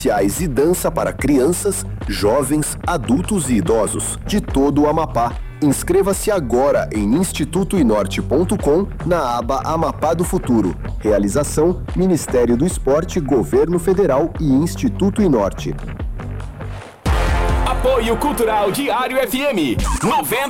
e dança para crianças, jovens, adultos e idosos de todo o Amapá. Inscreva-se agora em institutoinorte.com na aba Amapá do Futuro. Realização: Ministério do Esporte, Governo Federal e Instituto Inorte. Apoio Cultural Diário FM 90,9.